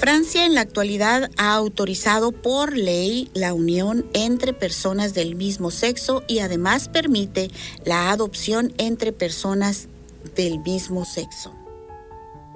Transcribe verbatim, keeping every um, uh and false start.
Francia en la actualidad ha autorizado por ley la unión entre personas del mismo sexo y además permite la adopción entre personas del mismo sexo.